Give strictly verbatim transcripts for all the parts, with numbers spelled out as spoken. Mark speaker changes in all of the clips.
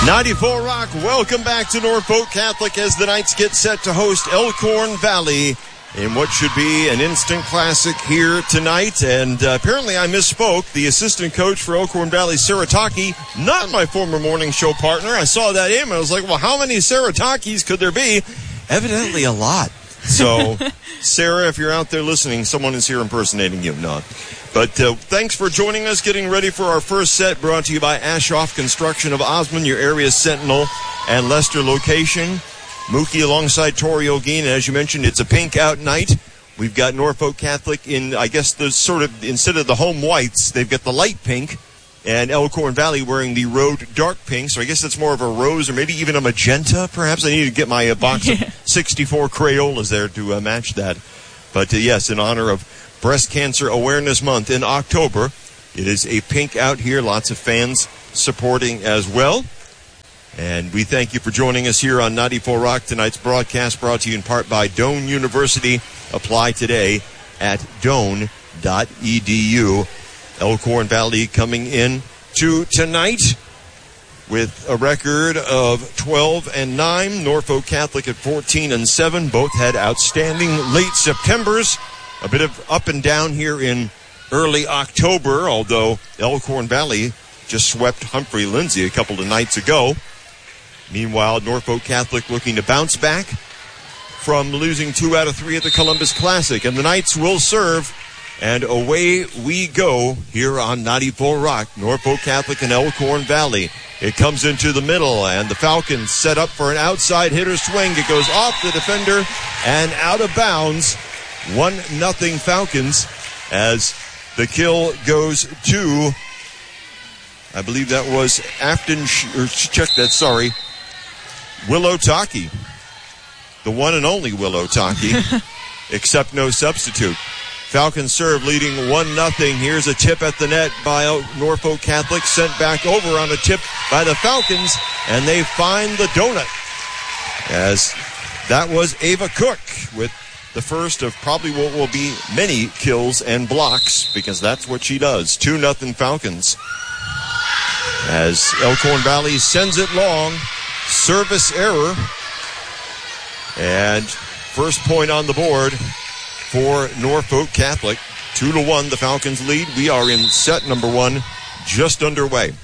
Speaker 1: ninety-four Rock, welcome back to Norfolk Catholic as the Knights get set to host Elkhorn Valley in what should be an instant classic here tonight. And uh, apparently I misspoke. The assistant coach for Elkhorn Valley, Sarah Taki, not my former morning show partner. I saw that name and I was like, well, how many Sarah Takis could there be? Evidently a lot. So, Sarah, if you're out there listening, someone is here impersonating you. No. But uh, thanks for joining us, getting ready for our first set, brought to you by Ashoff Construction of Osmond, your area's Sentinel and Leicester location. Mookie alongside Tori Ogeen. As you mentioned, it's a pink out night. We've got Norfolk Catholic in, I guess, the sort of, instead of the home whites, they've got the light pink, and Elkhorn Valley wearing the road dark pink. So I guess it's more of a rose or maybe even a magenta, perhaps. I need to get my uh, box yeah. of sixty-four Crayolas there to uh, match that. But, uh, yes, in honor of Breast Cancer Awareness Month in October, it is a pink out here. Lots of fans supporting as well. And we thank you for joining us here on ninety-four Rock. Tonight's broadcast brought to you in part by Doane University. Apply today at doane dot e d u. Elkhorn Valley coming in to tonight with a record of twelve and nine. Norfolk Catholic at fourteen and seven. Both had outstanding late Septembers. A bit of up and down here in early October, although Elkhorn Valley just swept Humphrey Lindsay a couple of nights ago. Meanwhile, Norfolk Catholic looking to bounce back from losing two out of three at the Columbus Classic. And the Knights will serve, and away we go here on ninety-four Rock. Norfolk Catholic and Elkhorn Valley. It comes into the middle, and the Falcons set up for an outside hitter swing. It goes off the defender and out of bounds. One nothing Falcons as the kill goes to, I believe that was Afton, or check that, sorry, Willow Taki. The one and only Willow Taki, except no substitute. Falcons serve leading one nothing. Here's a tip at the net by Norfolk Catholic, sent back over on a tip by the Falcons, and they find the donut. As that was Ava Cook with the first of probably what will be many kills and blocks, because that's what she does. two nothing Falcons. As Elkhorn Valley sends it long, service error, and first point on the board for Norfolk Catholic. Two to one, the Falcons lead. We are in set number one, just underway.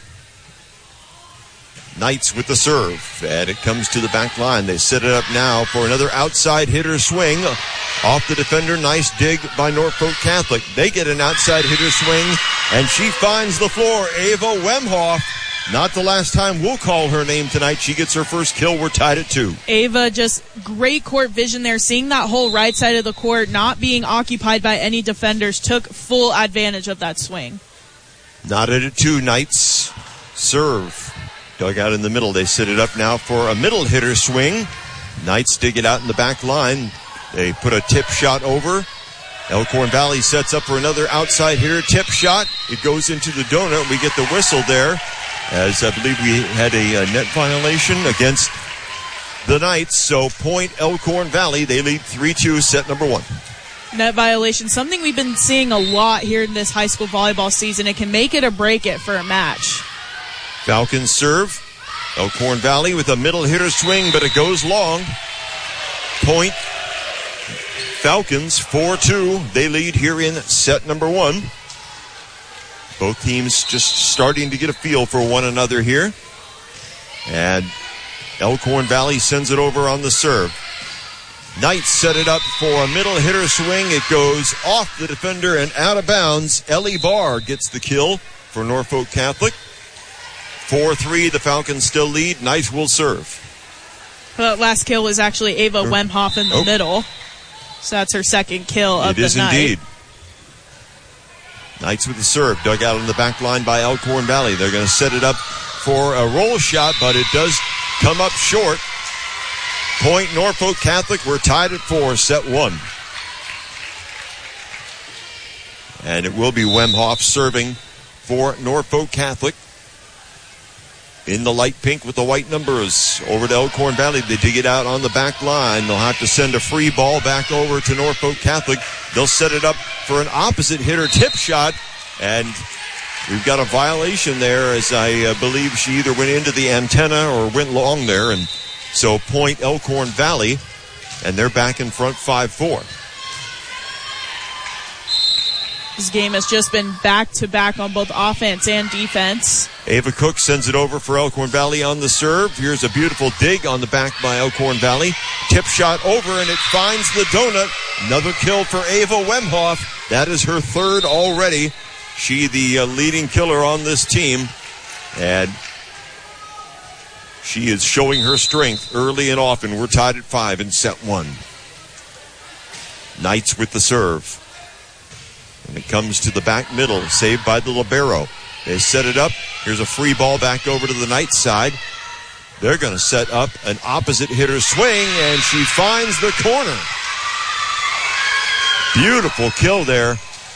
Speaker 1: Knights with the serve, and it comes to the back line. They set it up now for another outside hitter swing off the defender. Nice dig by Norfolk Catholic. They get an outside hitter swing, and she finds the floor. Ava Wemhoff. Not the last time we'll call her name tonight. She gets her first kill. We're tied at two. Ava, just great court vision there. Seeing that whole right side of the court not being occupied by any defenders, took full advantage of that swing. Knotted at two. Knights serve. Dug out in the middle. They set it up now for a middle hitter swing. Knights dig it out in the back line. They put a tip shot over. Elkhorn Valley sets up for another outside hitter tip shot. It goes into the donut. We get the whistle there, as I believe we had a, a net violation against the Knights. So point Elkhorn Valley. They lead three two, set number one. Net violation, something we've been seeing a lot here in this high school volleyball season. It can make it or break it for a match. Falcons serve. Elkhorn Valley with a middle hitter swing, but it goes long. Point Falcons, four two. They lead here in set number one. Both teams just starting to get a feel for one another here. And Elkhorn Valley sends it over on the serve. Knights set it up for a middle hitter swing. It goes off the defender and out of bounds. Ellie Barr gets the kill for Norfolk Catholic. four three, the Falcons still lead. Knights will serve. Well, that last kill was actually Ava er, Wemhoff in the oh. middle. So that's her second kill of it the night. It is indeed. Knights with the serve. Dug out on the back line by Elkhorn Valley. They're going to set it up for a roll shot, but it does come up short. Point Norfolk Catholic. We're tied at four, set one. And it will be Wemhoff serving for Norfolk Catholic. In the light pink with the white numbers. Over to Elkhorn Valley. They dig it out on the back line. They'll have to send a free ball back over to Norfolk Catholic. They'll set it up for an opposite hitter tip shot. And we've got a violation there, as I uh, believe she either went into the antenna or went long there. And so point Elkhorn Valley, and they're back in front five four.
Speaker 2: This game has just been back-to-back on both offense and defense.
Speaker 1: Ava Cook sends it over for Elkhorn Valley on the serve. Here's a beautiful dig on the back by Elkhorn Valley. Tip shot over, and it finds the donut. Another kill for Ava Wemhoff. That is her third already. She the uh, leading killer on this team. And she is showing her strength early and often. We're tied at five in set one. Knights with the serve. And it comes to the back middle, saved by the libero. They set it up. Here's a free ball back over to the Knights side. They're going to set up an opposite hitter swing, and she finds the corner. Beautiful kill there.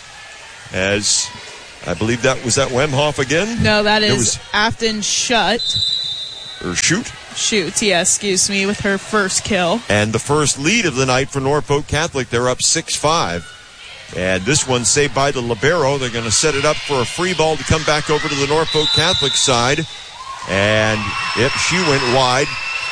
Speaker 1: As I believe that was that Wemhoff again?
Speaker 2: No, that is
Speaker 1: was,
Speaker 2: Afton Schutt.
Speaker 1: Or Shoot?
Speaker 2: Shoot, yeah, excuse me, with her first kill.
Speaker 1: And the first lead of the night for Norfolk Catholic. They're up six five. And this one's saved by the libero. They're going to set it up for a free ball to come back over to the Norfolk Catholic side. And, yep, she went wide.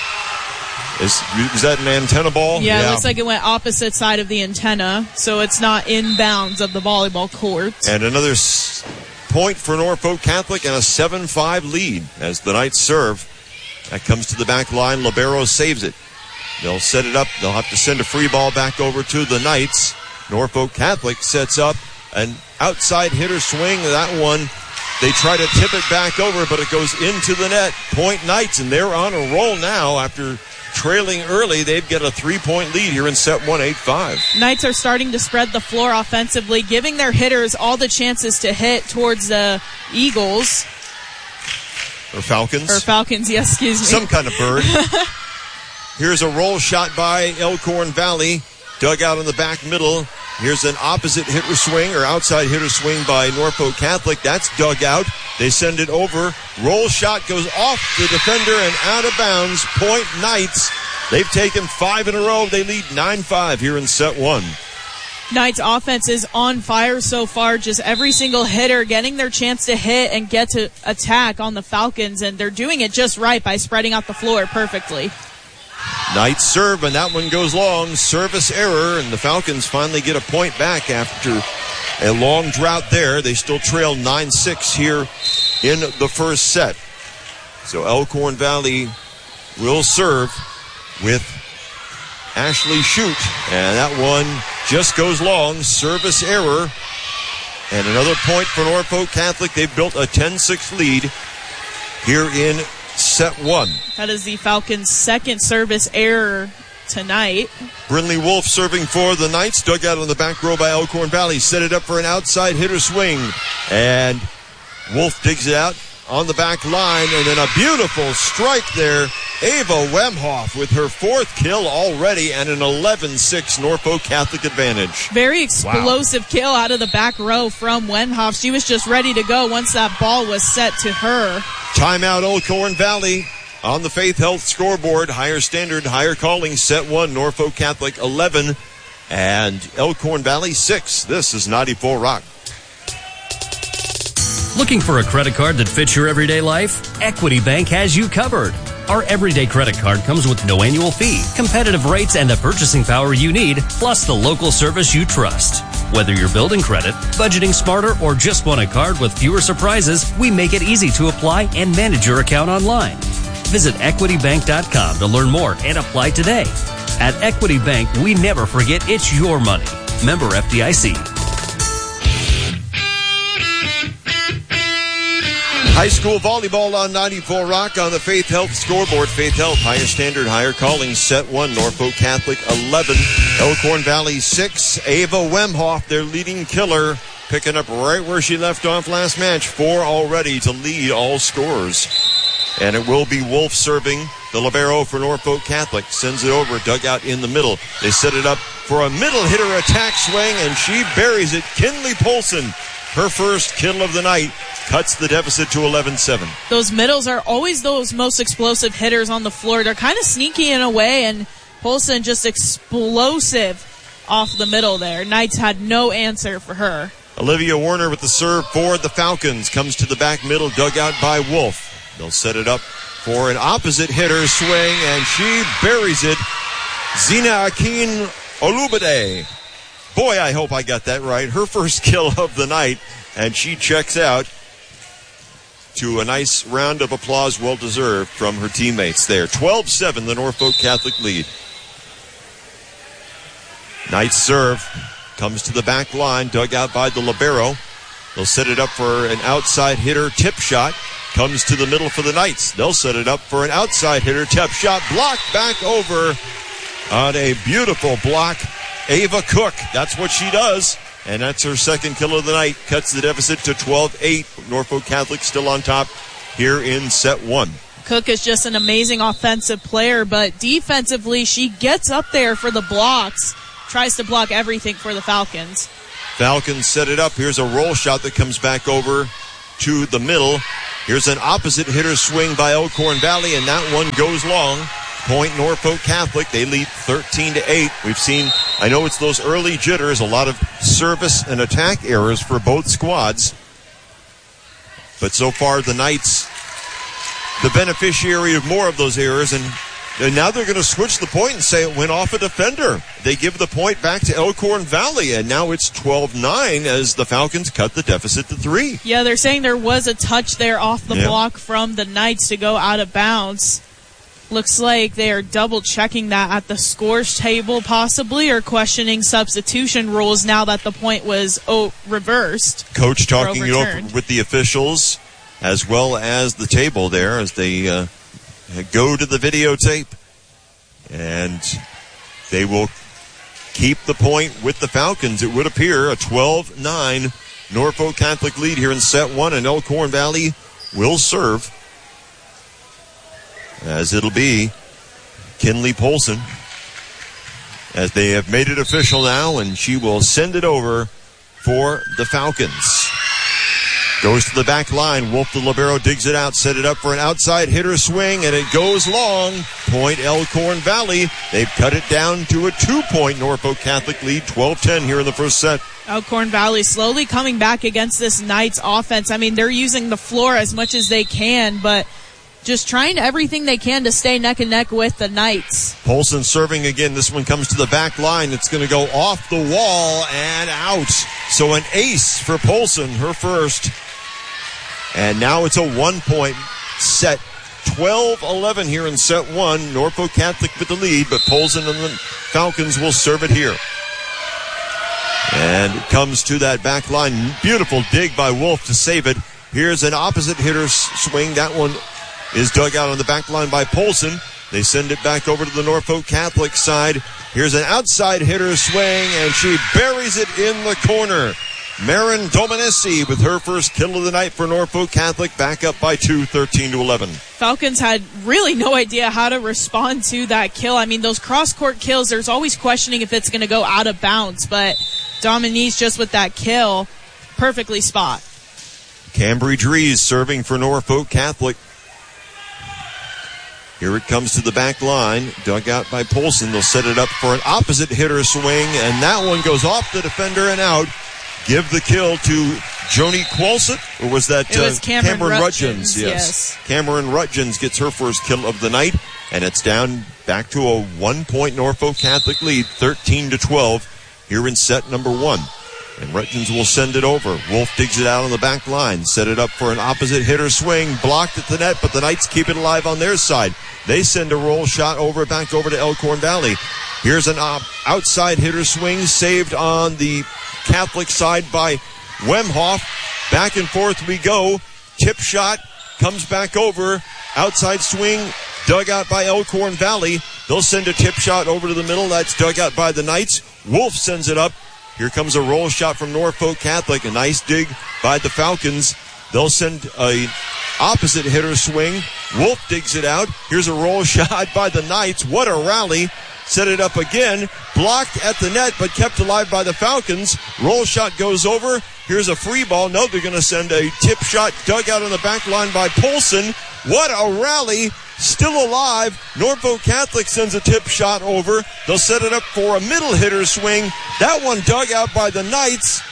Speaker 1: Is, is that an antenna ball?
Speaker 2: Yeah, yeah, it looks like it went opposite side of the antenna, so it's not in bounds of the volleyball court.
Speaker 1: And another s- point for Norfolk Catholic and a seven five lead as the Knights serve. That comes to the back line. Libero saves it. They'll set it up. They'll have to send a free ball back over to the Knights. Norfolk Catholic sets up an outside hitter swing. That one, they try to tip it back over, but it goes into the net. Point Knights, and they're on a roll now after trailing early. They've got a three-point lead here in set one, eight five.
Speaker 2: Knights are starting to spread the floor offensively, giving their hitters all the chances to hit towards the Eagles.
Speaker 1: Or Falcons.
Speaker 2: Or Falcons, yes, excuse me.
Speaker 1: Some kind of bird. Here's a roll shot by Elkhorn Valley. Dug out in the back middle. Here's an opposite hitter swing or outside hitter swing by Norfolk Catholic. That's dug out. They send it over. Roll shot goes off the defender and out of bounds. Point Knights. They've taken five in a row. They lead nine five here in set one.
Speaker 2: Knights offense is on fire so far. Just every single hitter getting their chance to hit and get to attack on the Falcons. And they're doing it just right by spreading out the floor perfectly.
Speaker 1: Knights serve, and that one goes long. Service error, and the Falcons finally get a point back after a long drought there. They still trail nine six here in the first set. So Elkhorn Valley will serve with Ashley Shoot, and that one just goes long. Service error, and another point for Norfolk Catholic. They've built a ten six lead here in set one.
Speaker 2: That is the Falcons' second service error tonight.
Speaker 1: Brinley Wolf serving for the Knights. Dug out on the back row by Elkhorn Valley. Set it up for an outside hitter swing. And Wolf digs it out on the back line. And then a beautiful strike there. Ava Wemhoff with her fourth kill already and an eleven six Norfolk Catholic advantage.
Speaker 2: Very explosive wow. kill out of the back row from Wemhoff. She was just ready to go once that ball was set to her.
Speaker 1: Timeout Elkhorn Valley on the Faith Health scoreboard. Higher standard, higher calling. Set one, Norfolk Catholic eleven and Elkhorn Valley six. This is ninety-four Rock.
Speaker 3: Looking for a credit card that fits your everyday life? Equity Bank has you covered. Our everyday credit card comes with no annual fee, competitive rates, and the purchasing power you need, plus the local service you trust. Whether you're building credit, budgeting smarter, or just want a card with fewer surprises, we make it easy to apply and manage your account online. Visit equity bank dot com to learn more and apply today. At Equity Bank, we never forget it's your money. Member F D I C.
Speaker 1: High school volleyball on ninety-four Rock on the Faith Health scoreboard. Faith Health, higher standard, higher calling. Set one, Norfolk Catholic eleven, Elkhorn Valley six. Ava Wemhoff, their leading killer, picking up right where she left off last match. Four already to lead all scores. And it will be Wolf serving. The libero for Norfolk Catholic sends it over, dug out in the middle. They set it up for a middle hitter attack swing, and she buries it. Kinley Polson, her first kill of the night, cuts the deficit to eleven seven.
Speaker 2: Those middles are always those most explosive hitters on the floor. They're kind of sneaky in a way, and Polson just explosive off the middle there. Knights had no answer for her.
Speaker 1: Olivia Warner with the serve for the Falcons. Comes to the back middle, dug out by Wolf. They'll set it up for an opposite hitter swing, and she buries it. Zina Akin Olubade. Boy, I hope I got that right. Her first kill of the night, and she checks out to a nice round of applause, well-deserved from her teammates there. twelve seven, the Norfolk Catholic lead. Knights serve. Comes to the back line, dug out by the libero. They'll set it up for an outside hitter tip shot. Comes to the middle for the Knights. They'll set it up for an outside hitter tip shot. Blocked back over on a beautiful block. Ava Cook, that's what she does. And that's her second kill of the night. Cuts the deficit to twelve eight. Norfolk Catholic still on top here in set one.
Speaker 2: Cook is just an amazing offensive player, but defensively she gets up there for the blocks. Tries to block everything for the Falcons.
Speaker 1: Falcons set it up. Here's a roll shot that comes back over to the middle. Here's an opposite hitter swing by Elkhorn Valley, and that one goes long. Point Norfolk Catholic. They lead thirteen to eight. We've seen, I know it's those early jitters, a lot of service and attack errors for both squads. But so far, the Knights, the beneficiary of more of those errors, and And now they're going to switch the point and say it went off a defender. They give the point back to Elkhorn Valley, and now it's twelve nine as the Falcons cut the deficit to three.
Speaker 2: Yeah, they're saying there was a touch there off the
Speaker 1: yeah.
Speaker 2: block from the Knights to go out of bounds. Looks like they are double-checking that at the scores table possibly, or questioning substitution rules now that the point was oh, reversed.
Speaker 1: Coach talking it over with the officials as well as the table there as they uh, go to the videotape. And they will keep the point with the Falcons. It would appear a twelve nine Norfolk Catholic lead here in set one, and Elkhorn Valley will serve, as it'll be Kinley Polson, as they have made it official now, and she will send it over for the Falcons. Goes to the back line. Wolf the libero digs it out, set it up for an outside hitter swing, and it goes long. Point Elkhorn Valley. They've cut it down to a two-point Norfolk Catholic lead, twelve ten here in the first set.
Speaker 2: Elkhorn Valley slowly coming back against this Knights offense. I mean, they're using the floor as much as they can, but just trying everything they can to stay neck and neck with the Knights.
Speaker 1: Polson serving again. This one comes to the back line. It's going to go off the wall and out. So an ace for Polson, her first. And now it's a one-point set. twelve eleven here in set one. Norfolk Catholic with the lead, but Polson and the Falcons will serve it here. And it comes to that back line. Beautiful dig by Wolf to save it. Here's an opposite hitter swing. That one is dug out on the back line by Polson. They send it back over to the Norfolk Catholic side. Here's an outside hitter swing, and she buries it in the corner. Marin Dominici with her first kill of the night for Norfolk Catholic, back up by two, thirteen to eleven.
Speaker 2: Falcons had really no idea how to respond to that kill. I mean, those cross-court kills, there's always questioning if it's going to go out of bounds, but Dominici just with that kill, perfectly spot.
Speaker 1: Cambridge Rees serving for Norfolk Catholic. Here it comes to the back line, dug out by Polson. They'll set it up for an opposite hitter swing, and that one goes off the defender and out. Give the kill to Joni Qualsett, or was that
Speaker 2: it was
Speaker 1: uh,
Speaker 2: Cameron,
Speaker 1: Cameron
Speaker 2: Rutgens?
Speaker 1: Rutgens? Yes.
Speaker 2: yes.
Speaker 1: Cameron Rutgens gets her first kill of the night, and it's down back to a one-point Norfolk Catholic lead, thirteen to twelve, here in set number one. And Rutgens will send it over. Wolf digs it out on the back line, set it up for an opposite hitter swing, blocked at the net, but the Knights keep it alive on their side. They send a roll shot over, back over to Elkhorn Valley. Here's an op- outside hitter swing, saved on the Catholic side by Wemhoff. Back and forth we go. Tip shot comes back over. Outside swing dug out by Elkhorn Valley. They'll send a tip shot over to the middle. That's dug out by the Knights. Wolf sends it up. Here comes a roll shot from Norfolk Catholic. A nice dig by the Falcons. They'll send a opposite hitter swing. Wolf digs it out. Here's a roll shot by the Knights. What a rally. Set it up again. Blocked at the net, but kept alive by the Falcons. Roll shot goes over. Here's a free ball. No, they're going to send a tip shot dug out on the back line by Polson. What a rally. Still alive. Norfolk Catholic sends a tip shot over. They'll set it up for a middle hitter swing. That one dug out by the Knights.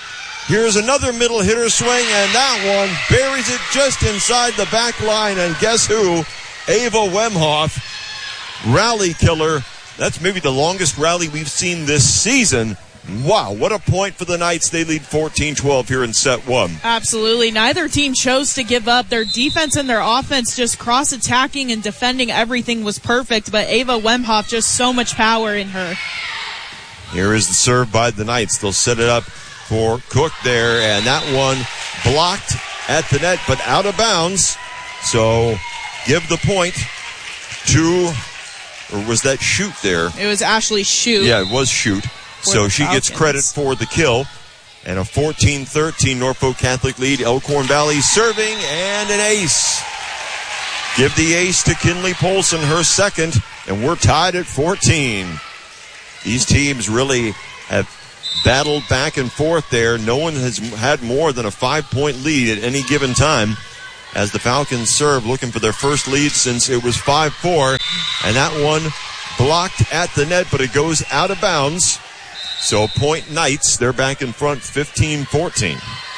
Speaker 1: Here's another middle hitter swing, and that one buries it just inside the back line. And guess who? Ava Wemhoff, rally killer. That's maybe the longest rally we've seen this season. Wow, what a point for the Knights. They lead fourteen twelve here in set one.
Speaker 2: Absolutely. Neither team chose to give up. Their defense and their offense just cross-attacking and defending everything was perfect, but Ava Wemhoff, just so much power in her.
Speaker 1: Here is the serve by the Knights. They'll set it up for Cook there, and that one blocked at the net, but out of bounds. So give the point to, or was that Shoot there?
Speaker 2: It was Ashley Shoot.
Speaker 1: Yeah, it was Shoot. So she
Speaker 2: Falcons.
Speaker 1: gets credit for the kill. And a fourteen thirteen Norfolk Catholic lead. Elkhorn Valley serving, and an ace. Give the ace to Kinley Polson, her second, and we're tied at fourteen. These teams really have battled back and forth there. No one has had more than a five-point lead at any given time as the Falcons serve, looking for their first lead since it was five four. And that one blocked at the net, but it goes out of bounds. So point Knights, they're back in front fifteen fourteen.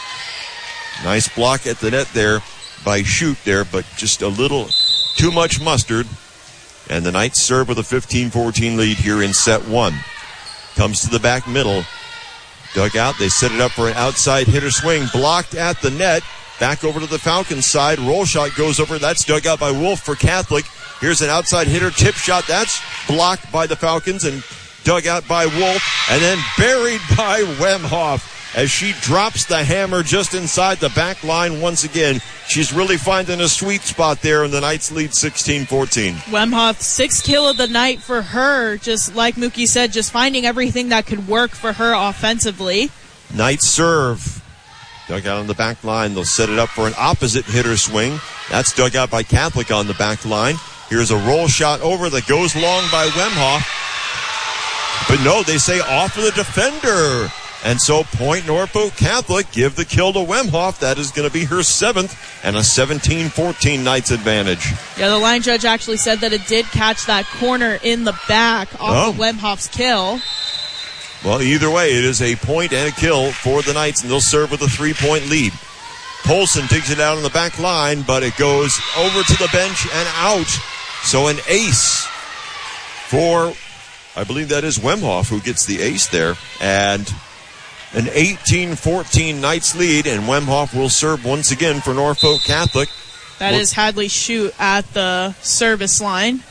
Speaker 1: Nice block at the net there by Shoot there, but just a little too much mustard. And the Knights serve with a fifteen fourteen lead here in set one. Comes to the back middle. Dug out, they set it up for an outside hitter swing. Blocked at the net. Back over to the Falcons side. Roll shot goes over. That's dug out by Wolf for Catholic. Here's an outside hitter tip shot. That's blocked by the Falcons and dug out by Wolf, and then buried by Wemhoff as she drops the hammer just inside the back line once again. She's really finding a sweet spot there, and the Knights lead sixteen fourteen.
Speaker 2: Wemhoff, sixth kill of the night for her. Just like Mookie said, just finding everything that could work for her offensively.
Speaker 1: Knights serve. Dug out on the back line. They'll set it up for an opposite hitter swing. That's dug out by Catholic on the back line. Here's a roll shot over that goes long by Wemhoff. But no, they say off of the defender. And so point Norfolk Catholic, give the kill to Wemhoff. That is going to be her seventh, and a seventeen fourteen Knights advantage.
Speaker 2: Yeah, the line judge actually said that it did catch that corner in the back off
Speaker 1: oh.
Speaker 2: of Wemhoff's kill.
Speaker 1: Well, either way, it is a point and a kill for the Knights, and they'll serve with a three-point lead. Polson digs it out on the back line, but it goes over to the bench and out. So an ace for, I believe that is Wemhoff who gets the ace there. And an eighteen fourteen Knights lead, and Wemhoff will serve once again for Norfolk Catholic.
Speaker 2: That well, is Hadley Shoot at the service line.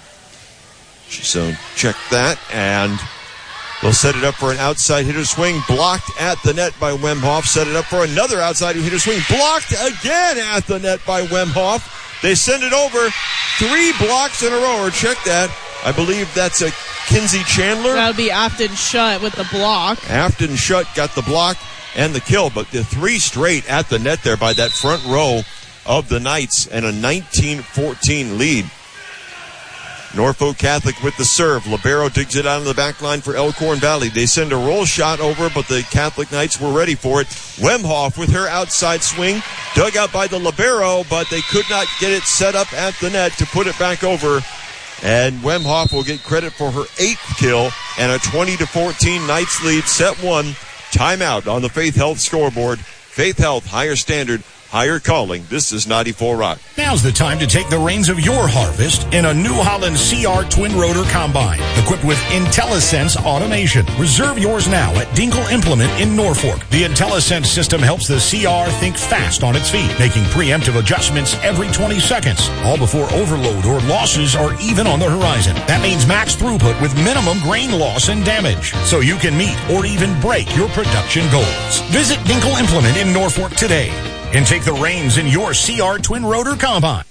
Speaker 1: So check that, and they'll set it up for an outside hitter swing. Blocked at the net by Wemhoff. Set it up for another outside hitter swing. Blocked again at the net by Wemhoff. They send it over. Three blocks in a row, or check that. I believe that's a Kinsey Chandler.
Speaker 2: That'll be Afton Shutt with the block.
Speaker 1: Afton Shutt got the block and the kill, but the three straight at the net there by that front row of the Knights, and a nineteen fourteen lead. Norfolk Catholic with the serve. Libero digs it out of the back line for Elkhorn Valley. They send a roll shot over, but the Catholic Knights were ready for it. Wemhoff with her outside swing. Dug out by the Libero, but they could not get it set up at the net to put it back over. And Wemhoff will get credit for her eighth kill, and a twenty to fourteen Knights lead. Set one. Timeout on the Faith Health scoreboard. Faith Health, higher standard, higher calling. This is ninety-four Rock.
Speaker 4: Now's the time to take the reins of your harvest in a New Holland C R Twin Rotor Combine, equipped with IntelliSense automation. Reserve yours now at Dingle Implement in Norfolk. The IntelliSense system helps the C R think fast on its feet, making preemptive adjustments every twenty seconds, all before overload or losses are even on the horizon. That means max throughput with minimum grain loss and damage, so you can meet or even break your production goals. Visit Dingle Implement in Norfolk today and take the reins in your C R Twin Rotor Combine.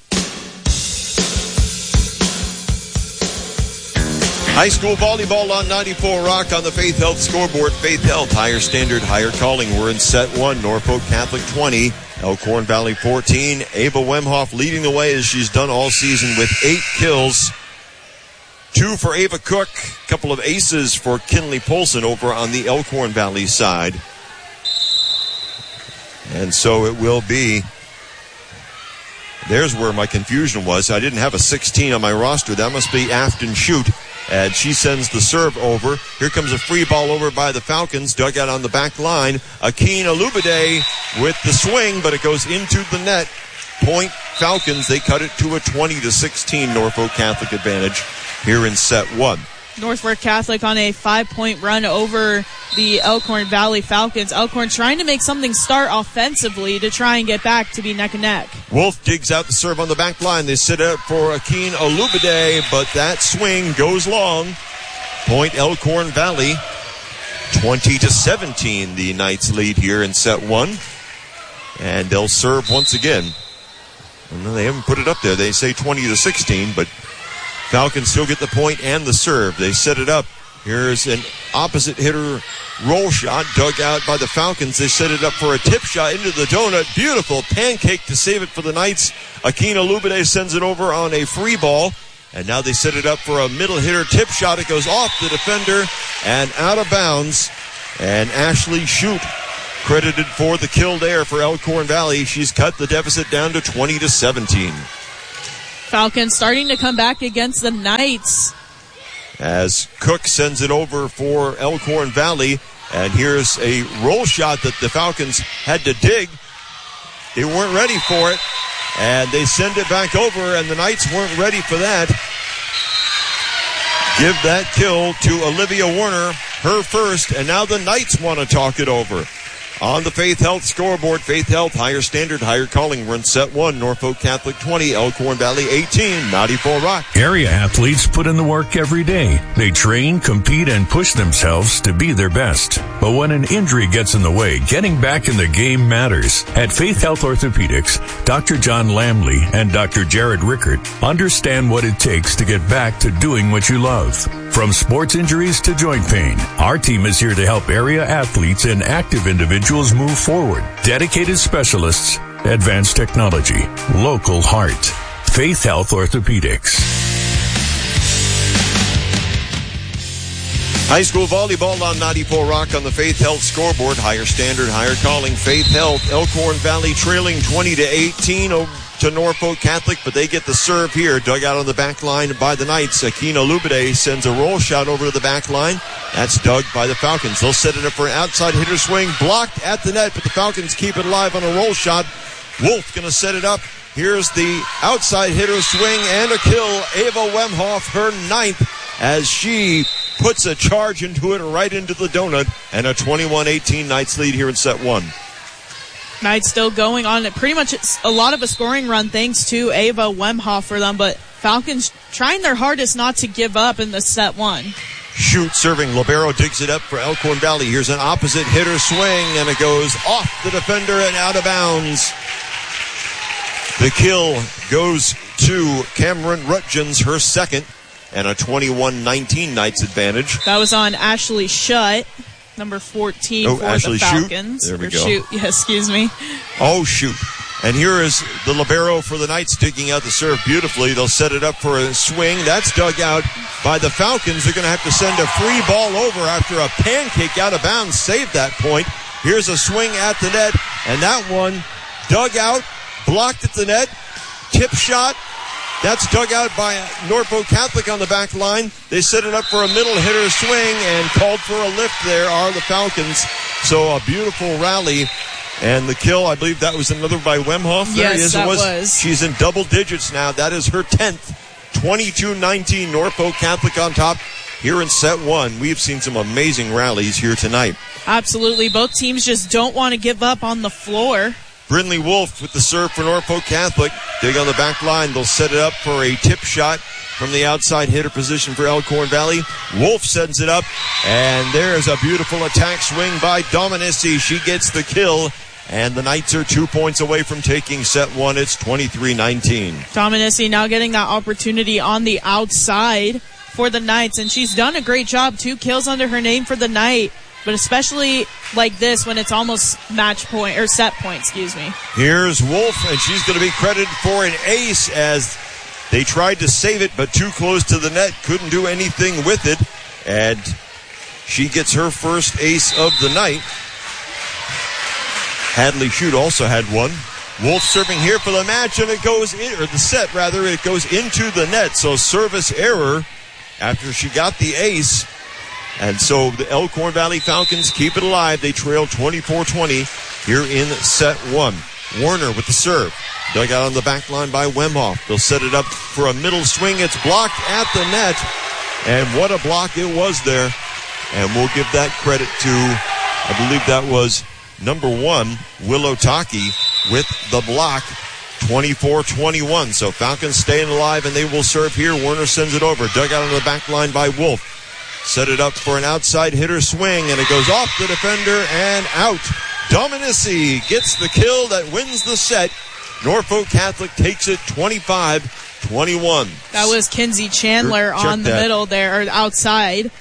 Speaker 1: High school volleyball on ninety-four Rock on the Faith Health scoreboard. Faith Health, higher standard, higher calling. We're in set one. Norfolk Catholic twenty, Elkhorn Valley fourteen. Ava Wemhoff leading the way as she's done all season with eight kills. Two for Ava Cook. A couple of aces for Kinley Polson over on the Elkhorn Valley side. And so it will be. There's where my confusion was. I didn't have a sixteen on my roster. That must be Afton Shoot. and she sends the serve over. Here comes a free ball over by the Falcons, dug out on the back line. Akin Olubade with the swing, but it goes into the net. Point Falcons, they cut it to a twenty to sixteen Norfolk Catholic advantage here in set one.
Speaker 2: Norfolk Catholic on a five-point run over the Elkhorn Valley Falcons. Elkhorn trying to make something start offensively to try and get back to be neck and neck.
Speaker 1: Wolf digs out the serve on the back line. They sit out for Akin Olubade, but that swing goes long. Point Elkhorn Valley, twenty to seventeen. The Knights lead here in set one, and they'll serve once again. Well, they haven't put it up there. They say twenty to sixteen, but Falcons still get the point and the serve. They set it up. Here's an opposite hitter roll shot dug out by the Falcons. They set it up for a tip shot into the donut. Beautiful pancake to save it for the Knights. Akin Olubade sends it over on a free ball. And now they set it up for a middle hitter tip shot. It goes off the defender and out of bounds. And Ashley Shute credited for the kill there for Elkhorn Valley. She's cut the deficit down to twenty to seventeen.
Speaker 2: Falcons starting to come back against the Knights.
Speaker 1: As Cook sends it over for Elkhorn Valley. And here's a roll shot that the Falcons had to dig. They weren't ready for it. And they send it back over, and the Knights weren't ready for that. Give that kill to Olivia Warner, her first, and now the Knights want to talk it over. On the Faith Health scoreboard, Faith Health, higher standard, higher calling. We're in set one, Norfolk Catholic twenty, Elkhorn Valley eighteen, ninety-four Rock.
Speaker 5: Area athletes put in the work every day. They train, compete, and push themselves to be their best. But when an injury gets in the way, getting back in the game matters. At Faith Health Orthopedics, Doctor John Lamley and Doctor Jared Rickert understand what it takes to get back to doing what you love. From sports injuries to joint pain, our team is here to help area athletes and active individuals move forward. Dedicated specialists, advanced technology, local heart. Faith Health Orthopedics.
Speaker 1: High school volleyball on ninety-four Rock on the Faith Health scoreboard. Higher standard, higher calling. Faith Health, Elkhorn Valley trailing twenty to eighteen over to Norfolk Catholic, but they get the serve here. Dug out on the back line by the Knights. Akin Olubade sends a roll shot over to the back line. That's dug by the Falcons. They'll set it up for an outside hitter swing. Blocked at the net, but the Falcons keep it alive on a roll shot. Wolf going to set it up. Here's the outside hitter swing and a kill. Ava Wemhoff, her ninth, as she puts a charge into it right into the donut. And a twenty-one eighteen Knights lead here in set one.
Speaker 2: Knights still going on it. Pretty much it's a lot of a scoring run thanks to Ava Wemhoff for them, but Falcons trying their hardest not to give up in the set one.
Speaker 1: Shute serving. Libero digs it up for Elkhorn Valley. Here's an opposite hitter swing, and it goes off the defender and out of bounds. The kill goes to Cameron Rutgens, her second, and a twenty-one nineteen Knights advantage.
Speaker 2: That was on Ashley Shutt, number fourteen
Speaker 1: oh,
Speaker 2: for
Speaker 1: Ashley
Speaker 2: the Falcons.
Speaker 1: Shoot. There we
Speaker 2: or
Speaker 1: go.
Speaker 2: Shoot, yeah, excuse me.
Speaker 1: Oh, shoot. And here is the libero for the Knights digging out the serve beautifully. They'll set it up for a swing. That's dug out by the Falcons. They're going to have to send a free ball over after a pancake out of bounds saved that point. Here's a swing at the net, and that one dug out, blocked at the net, tip shot. That's dug out by Norfolk Catholic on the back line. They set it up for a middle hitter swing and called for a lift there are the Falcons. So a beautiful rally. And the kill, I believe that was another by Wemhoff. There
Speaker 2: yes,
Speaker 1: he is.
Speaker 2: that
Speaker 1: it was.
Speaker 2: was.
Speaker 1: She's in double digits now. That is her tenth. twenty-two nineteen Norfolk Catholic on top here in set one. We've seen some amazing rallies here tonight.
Speaker 2: Absolutely. Both teams just don't want to give up on the floor.
Speaker 1: Brindley Wolf with the serve for Norfolk Catholic. Dig on the back line. They'll set it up for a tip shot from the outside hitter position for Elkhorn Valley. Wolf sends it up, and there's a beautiful attack swing by Dominici. She gets the kill, and the Knights are two points away from taking set one. It's twenty-three nineteen.
Speaker 2: Dominici now getting that opportunity on the outside for the Knights, and she's done a great job. Two kills under her name for the night. But especially like this when it's almost match point or set point, excuse me.
Speaker 1: Here's Wolf, and she's going to be credited for an ace as they tried to save it, but too close to the net, couldn't do anything with it. And she gets her first ace of the night. Hadley Shute also had one. Wolf serving here for the match, and it goes in, or the set rather, it goes into the net. So service error after she got the ace. And so the Elkhorn Valley Falcons keep it alive. They trail twenty-four twenty here in set one. Warner with the serve. Dug out on the back line by Wemhoff. They'll set it up for a middle swing. It's blocked at the net. And what a block it was there. And we'll give that credit to, I believe that was number one, Willow Taki with the block. twenty-four twenty-one. So Falcons staying alive, and they will serve here. Warner sends it over. Dug out on the back line by Wolf. Set it up for an outside hitter swing, and it goes off the defender and out. Dominici gets the kill that wins the set. Norfolk Catholic takes it twenty-five twenty-one.
Speaker 2: That was Kinsey Chandler
Speaker 1: Check
Speaker 2: on the
Speaker 1: that.
Speaker 2: middle there, or outside,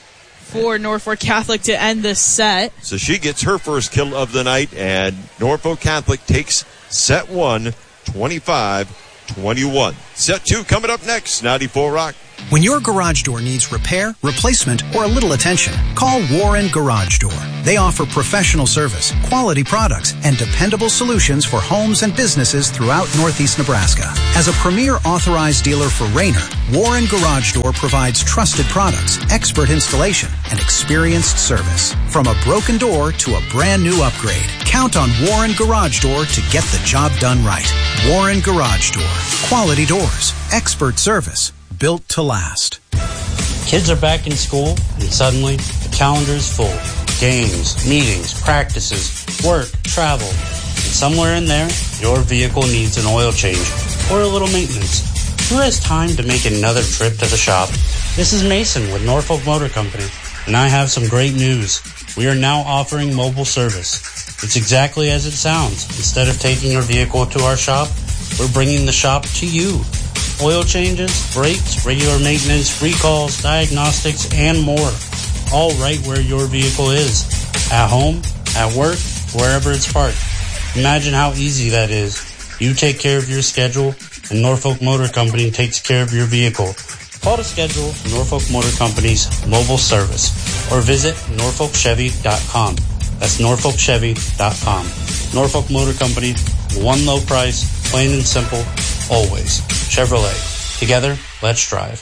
Speaker 2: for Norfolk Catholic to end this set.
Speaker 1: So she gets her first kill of the night, and Norfolk Catholic takes set one, twenty-five twenty-one. Set two coming up next, ninety-four Rock.
Speaker 6: When your garage door needs repair, replacement, or a little attention, call Warren Garage Door. They offer professional service, quality products, and dependable solutions for homes and businesses throughout Northeast Nebraska. As a premier authorized dealer for Rainer, Warren Garage Door provides trusted products, expert installation, and experienced service. From a broken door to a brand new upgrade, count on Warren Garage Door to get the job done right. Warren Garage Door. Quality doors, expert service, built to last.
Speaker 7: Kids are back in school, and suddenly the calendar is full. Games, meetings, practices, work, travel. And somewhere in there, your vehicle needs an oil change or a little maintenance. Who has time to make another trip to the shop? This is Mason with Norfolk Motor Company, and I have some great news. We are now offering mobile service. It's exactly as it sounds. Instead of taking your vehicle to our shop, we're bringing the shop to you. Oil changes, brakes, regular maintenance, recalls, diagnostics, and more. All right where your vehicle is. At home, at work, wherever it's parked. Imagine how easy that is. You take care of your schedule, and Norfolk Motor Company takes care of your vehicle. Call to schedule Norfolk Motor Company's mobile service or visit norfolk chevy dot com. That's norfolk chevy dot com. Norfolk Motor Company, one low price, plain and simple, always. Chevrolet. Together, let's drive.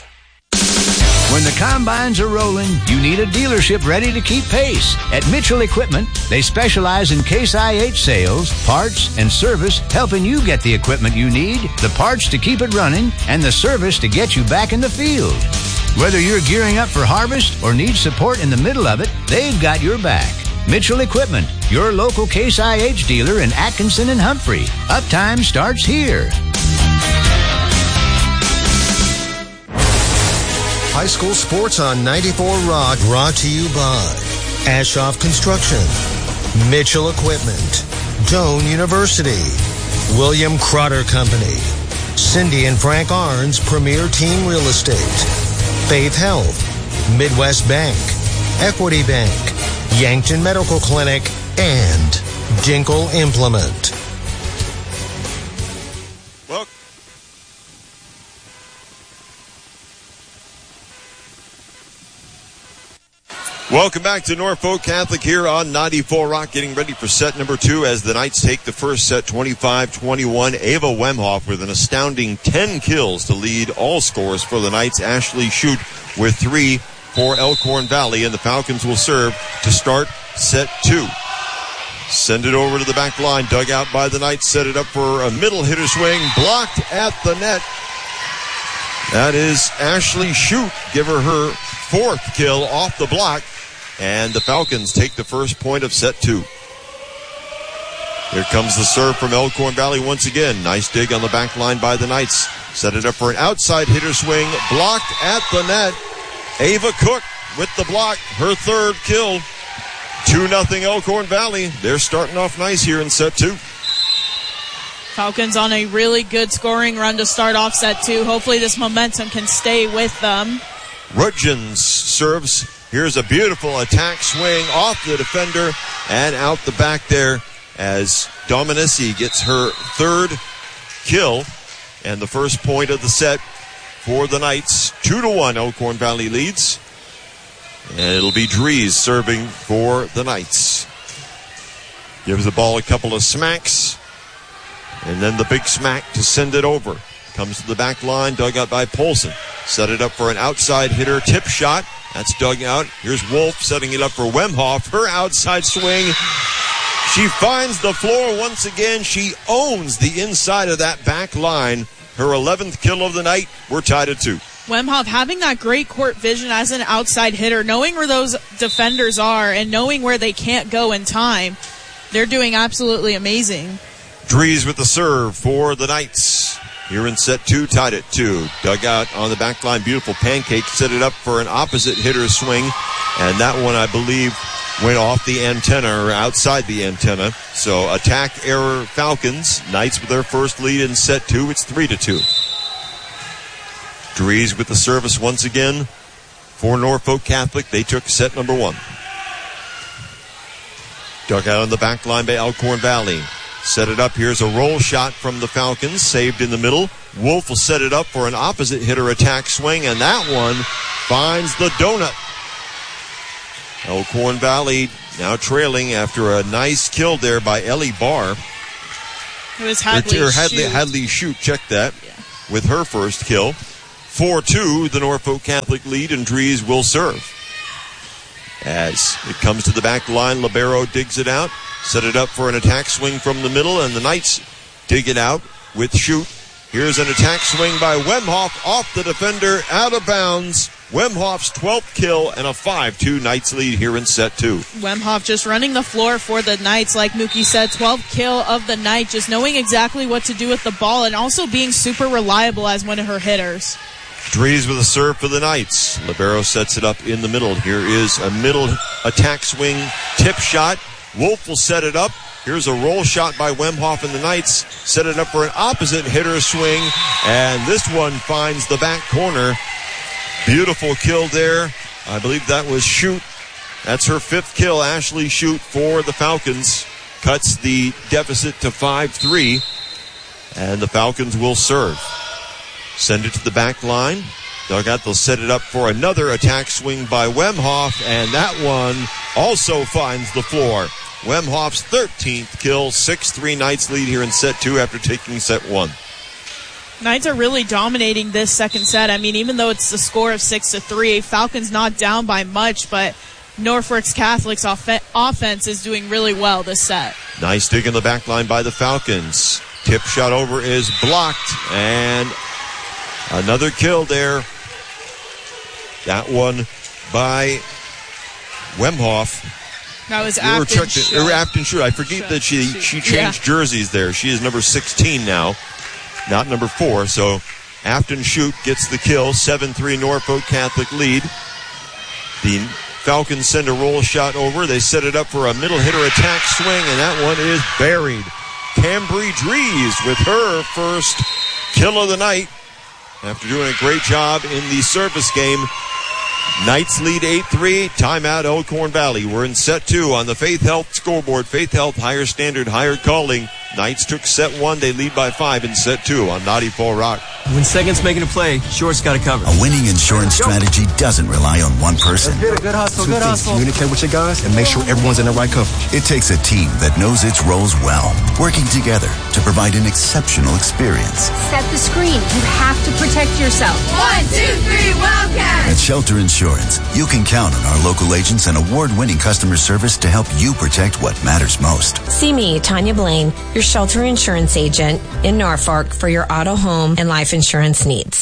Speaker 8: When the combines are rolling, you need a dealership ready to keep pace. At Mitchell Equipment, they specialize in Case I H sales, parts, and service, helping you get the equipment you need, the parts to keep it running, and the service to get you back in the field. Whether you're gearing up for harvest or need support in the middle of it, they've got your back. Mitchell Equipment, your local Case I H dealer in Atkinson and Humphrey. Uptime starts here.
Speaker 9: High school sports on ninety-four Rock, brought to you by Ashoff Construction, Mitchell Equipment, Doane University, William Crotter Company, Cindy and Frank Arns Premier Team Real Estate, Faith Health, Midwest Bank, Equity Bank, Yankton Medical Clinic, and Dinkle Implement.
Speaker 1: Well, welcome back to Norfolk Catholic here on ninety-four Rock, getting ready for set number two as the Knights take the first set twenty-five twenty-one. Ava Wemhoff with an astounding ten kills to lead all scores for the Knights. Ashley Shute with three for Elkhorn Valley, and the Falcons will serve to start set two. Send it over to the back line, dug out by the Knights, set it up for a middle hitter swing, blocked at the net. That is Ashley Shute. Give her her fourth kill off the block, and the Falcons take the first point of set two. Here comes the serve from Elkhorn Valley once again. Nice dig on the back line by the Knights. Set it up for an outside hitter swing, blocked at the net. Ava Cook with the block, her third kill. two nothing Elkhorn Valley. They're starting off nice here in set two.
Speaker 2: Falcons on a really good scoring run to start off set two. Hopefully this momentum can stay with them.
Speaker 1: Rudgens serves. Here's a beautiful attack swing off the defender and out the back there as Dominici gets her third kill and the first point of the set for the Knights. Two to one, Elkhorn Valley leads. And it'll be Dries serving for the Knights. Gives the ball a couple of smacks. And then the big smack to send it over. Comes to the back line, dug out by Polson. Set it up for an outside hitter tip shot. That's dug out. Here's Wolf setting it up for Wemhoff. Her outside swing. She finds the floor once again. She owns the inside of that back line. Her eleventh kill of the night. We're tied at two.
Speaker 2: Wemhoff having that great court vision as an outside hitter, knowing where those defenders are and knowing where they can't go in time. They're doing absolutely amazing.
Speaker 1: Dries with the serve for the Knights. Here in set two, tied at two. Dug out on the back line, beautiful pancake. Set it up for an opposite hitter swing. And that one, I believe, went off the antenna or outside the antenna. So attack error Falcons. Knights with their first lead in set two. It's three to two. Dries with the service once again for Norfolk Catholic. They took set number one. Dug out on the back line by Elkhorn Valley. Set it up. Here's a roll shot from the Falcons. Saved in the middle. Wolf will set it up for an opposite hitter attack swing, and that one finds the donut. Elkhorn Valley now trailing after a nice kill there by Ellie Barr.
Speaker 2: It was Hadley
Speaker 1: or, or Hadley,
Speaker 2: Shoot.
Speaker 1: Hadley Shoot, check that,
Speaker 2: yeah.
Speaker 1: with her first kill. four two, the Norfolk Catholic lead, and Dries will serve. As it comes to the back line, Libero digs it out. Set it up for an attack swing from the middle, and the Knights dig it out with Shoot. Here's an attack swing by Wemhoff off the defender, out of bounds. Wemhoff's twelfth kill and a five two Knights lead here in set two.
Speaker 2: Wemhoff just running the floor for the Knights, like Mookie said, twelfth kill of the night, just knowing exactly what to do with the ball and also being super reliable as one of her hitters.
Speaker 1: Dries with a serve for the Knights. Libero sets it up in the middle. Here is a middle attack swing tip shot. Wolf will set it up. Here's a roll shot by Wemhoff and the Knights. Set it up for an opposite hitter swing. And this one finds the back corner. Beautiful kill there. I believe that was Shoot. That's her fifth kill. Ashley Shoot for the Falcons. Cuts the deficit to five three. And the Falcons will serve. Send it to the back line. Dugout, they'll set it up for another attack swing by Wemhoff, and that one also finds the floor. Wemhoff's thirteenth kill, six three Knights lead here in set two after taking set one.
Speaker 2: Knights are really dominating this second set. I mean, even though it's the score of six to three, Falcons not down by much, but Norfolk Catholic's off- offense is doing really well this set.
Speaker 1: Nice dig in the back line by the Falcons. Tip shot over is blocked, and another kill there. That one by Wemhoff.
Speaker 2: That was
Speaker 1: Afton
Speaker 2: Shoot.
Speaker 1: Or Afton Shoot. I forget Shoot. that she, she changed yeah. jerseys there. She is number sixteen now, not number four. So Afton Shoot gets the kill. seven three Norfolk Catholic lead. The Falcons send a roll shot over. They set it up for a middle hitter attack swing, and that one is buried. Cambry Dries with her first kill of the night after doing a great job in the service game. Knights lead eight three. Timeout, Elkhorn Valley. We're in set two on the Faith Health scoreboard. Faith Health, higher standard, higher calling. Knights took set one. They lead by five in set two on ninety-four Rock.
Speaker 10: When second's making a play, short's got to cover.
Speaker 11: A winning insurance strategy doesn't rely on one person.
Speaker 10: Good, good hustle,
Speaker 11: Two
Speaker 10: good
Speaker 11: things.
Speaker 10: hustle.
Speaker 11: Communicate with your guys and make sure everyone's in the right coverage. It takes a team that knows its roles well, working together to provide an exceptional experience.
Speaker 12: Set the screen. You have to protect yourself. One, two, three, Wildcats!
Speaker 11: At Shelter Insurance, you can count on our local agents and award-winning customer service to help you protect what matters most.
Speaker 13: See me, Tanya Blaine, your Shelter Insurance agent in Norfolk for your auto, home, and life insurance needs.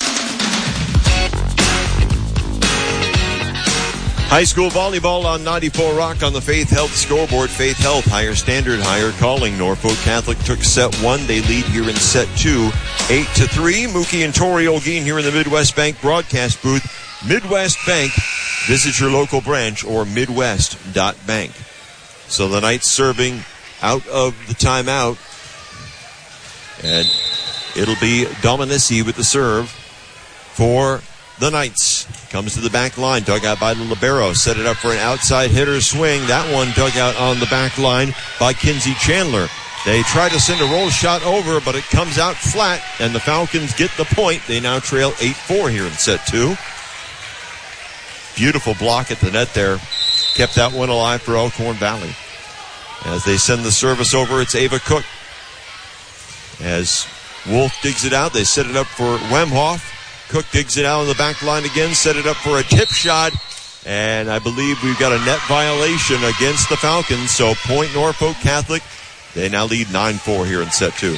Speaker 1: High school volleyball on ninety-four Rock on the Faith Health scoreboard. Faith Health, higher standard, higher calling. Norfolk Catholic took set one. They lead here in set two, eight to three. Mookie and Tori Olguin here in the Midwest Bank broadcast booth. Midwest Bank. Visit your local branch or midwest dot bank. So the Knights serving out of the timeout. And it'll be Dominici with the serve for the Knights. Comes to the back line, dug out by the Libero. Set it up for an outside hitter swing. That one dug out on the back line by Kinsey Chandler. They try to send a roll shot over, but it comes out flat, and the Falcons get the point. They now trail eight four here in set two. Beautiful block at the net there. Kept that one alive for Elkhorn Valley. As they send the service over, it's Ava Cook. As Wolf digs it out. They set it up for Wemhoff. Cook digs it out on the back line again, set it up for a tip shot. And I believe we've got a net violation against the Falcons. So point Norfolk Catholic. They now lead nine four here in set two.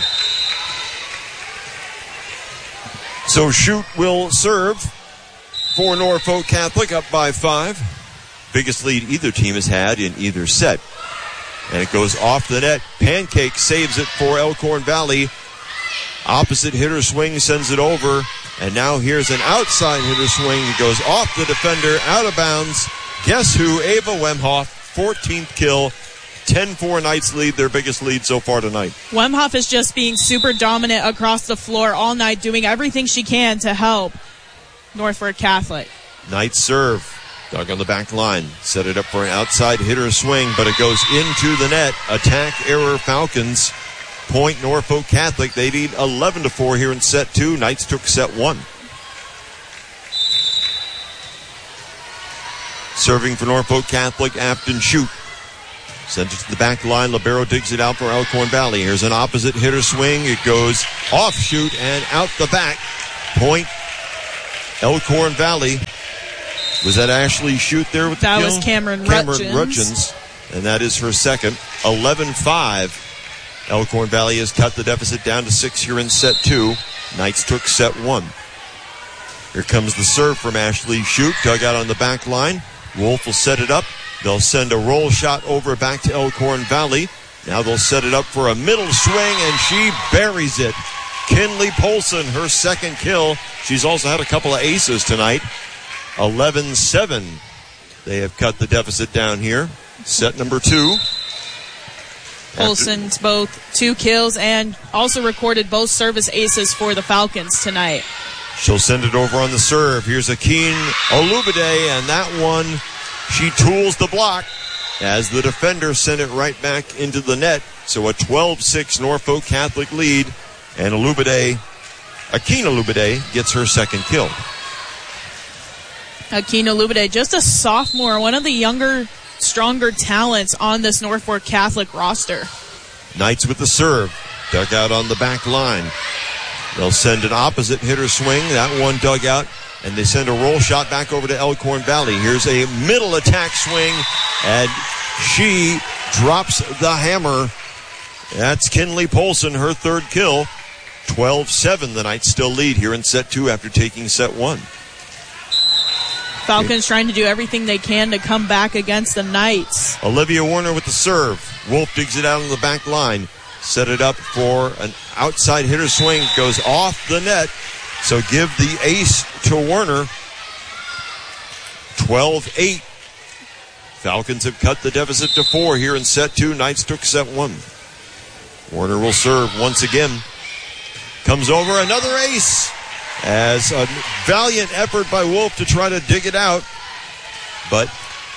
Speaker 1: So Shoot will serve for Norfolk Catholic, up by five. Biggest lead either team has had in either set. And it goes off the net. Pancake saves it for Elkhorn Valley. Opposite hitter swing, sends it over. And now here's an outside hitter swing. It goes off the defender, out of bounds. Guess who? Ava Wemhoff, fourteenth kill. ten four Knights lead, their biggest lead so far tonight.
Speaker 2: Wemhoff is just being super dominant across the floor all night, doing everything she can to help Norfolk Catholic.
Speaker 1: Knights serve. Dug on the back line. Set it up for an outside hitter swing, but it goes into the net. Attack error Falcons. Point Norfolk Catholic. They lead eleven to four here in set two. Knights took set one. Serving for Norfolk Catholic, Afton Shoot. Sends it to the back line. Libero digs it out for Elkhorn Valley. Here's an opposite hitter swing. It goes off Shoot and out the back. Point Elkhorn Valley. Was that Ashley Shoot there with the
Speaker 2: that
Speaker 1: kill?
Speaker 2: That was Cameron,
Speaker 1: Cameron
Speaker 2: Rutgens.
Speaker 1: Rutgens. And that is her second. eleven five. Elkhorn Valley has cut the deficit down to six here in set two. Knights took set one. Here comes the serve from Ashley Shoot. Dug out on the back line. Wolf will set it up. They'll send a roll shot over back to Elkhorn Valley. Now they'll set it up for a middle swing, and she buries it. Kinley Polson, her second kill. She's also had a couple of aces tonight. eleven seven. They have cut the deficit down here. Set number two.
Speaker 2: Polson's both two kills and also recorded both service aces for the Falcons tonight.
Speaker 1: She'll send it over on the serve. Here's Akeen Olubade, and that one, she tools the block as the defender sent it right back into the net. So a twelve six Norfolk Catholic lead, and Olubade, Akeen Olubade gets her second kill.
Speaker 2: Akeen Olubade, just a sophomore, one of the younger, stronger talents on this Norfolk Catholic roster.
Speaker 1: Knights with the serve. Dug out on the back line. They'll send an opposite hitter swing. That one dug out. And they send a roll shot back over to Elkhorn Valley. Here's a middle attack swing. And she drops the hammer. That's Kinley Polson, her third kill. twelve seven. The Knights still lead here in set two after taking set one.
Speaker 2: Falcons trying to do everything they can to come back against the Knights.
Speaker 1: Olivia Warner with the serve. Wolf digs it out on the back line. Set it up for an outside hitter swing. Goes off the net. So give the ace to Warner. twelve eight. Falcons have cut the deficit to four here in set two. Knights took set one. Warner will serve once again. Comes over, another ace. As a valiant effort by Wolf to try to dig it out. But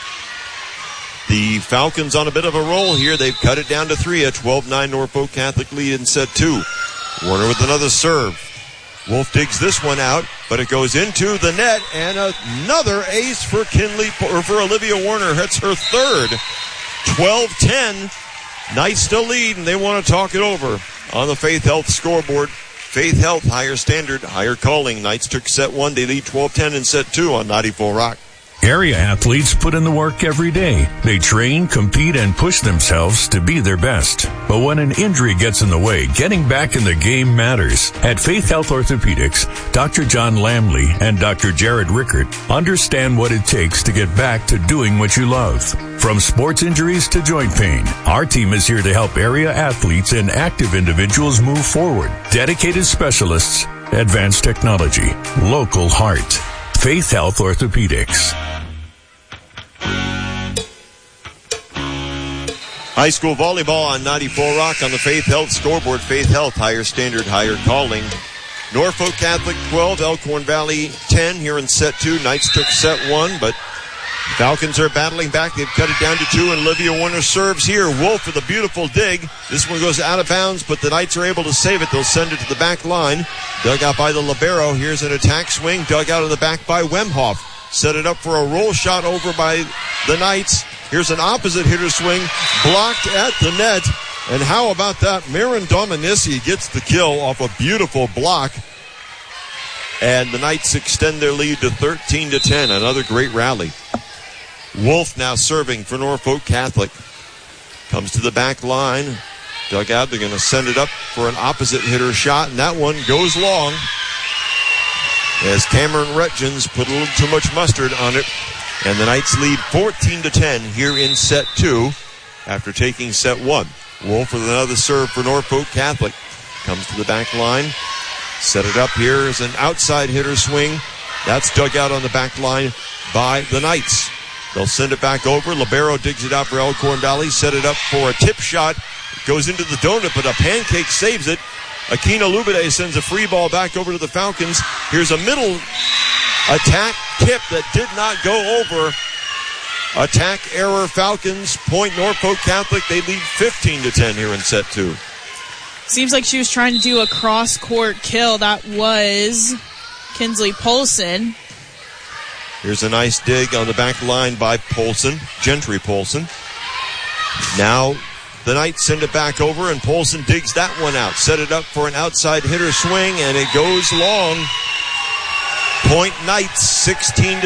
Speaker 1: the Falcons on a bit of a roll here. They've cut it down to three. A twelve nine Norfolk Catholic lead in set two. Warner with another serve. Wolf digs this one out, but it goes into the net, and another ace for Kinley, or for Olivia Warner. That's her third. twelve ten. Knights still lead, and they want to talk it over on the Faith Health scoreboard. Faith Health, higher standard, higher calling. Knights took set one. They lead twelve ten in set two on ninety-four Rock.
Speaker 5: Area athletes put in the work every day. They train, compete, and push themselves to be their best. But when an injury gets in the way, getting back in the game matters. At Faith Health Orthopedics, Doctor John Lamley and Doctor Jared Rickert understand what it takes to get back to doing what you love. From sports injuries to joint pain, our team is here to help area athletes and active individuals move forward. Dedicated specialists, advanced technology, local heart. Faith Health Orthopedics.
Speaker 1: High school volleyball on ninety-four Rock on the Faith Health scoreboard. Faith Health, higher standard, higher calling. Norfolk Catholic twelve, Elkhorn Valley ten here in set two. Knights took set one, but Falcons are battling back. They've cut it down to two, and Olivia Warner serves here. Wolf with a beautiful dig. This one goes out of bounds, but the Knights are able to save it. They'll send it to the back line. Dug out by the libero. Here's an attack swing. Dug out in the back by Wemhoff. Set it up for a roll shot over by the Knights. Here's an opposite hitter swing. Blocked at the net. And how about that? Marin Dominissi gets the kill off a beautiful block. And the Knights extend their lead to thirteen to ten. Another great rally. Wolf now serving for Norfolk Catholic. Comes to the back line. Dugout, they're going to send it up for an opposite hitter shot, and that one goes long as Cameron Retgens put a little too much mustard on it. And the Knights lead fourteen to ten here in set two after taking set one. Wolf with another serve for Norfolk Catholic. Comes to the back line. Set it up here as an outside hitter swing. That's dug out on the back line by the Knights. They'll send it back over. Libero digs it out for Elkhorn Valley. Set it up for a tip shot. It goes into the donut, but a pancake saves it. Akina Lubide sends a free ball back over to the Falcons. Here's a middle attack tip that did not go over. Attack error Falcons. Point Norfolk Catholic. They lead fifteen to ten here in set two.
Speaker 2: Seems like she was trying to do a cross-court kill. That was Kinsley Polson.
Speaker 1: Here's a nice dig on the back line by Polson, Gentry Polson. Now the Knights send it back over, and Polson digs that one out. Set it up for an outside hitter swing, and it goes long. Point Knights, sixteen to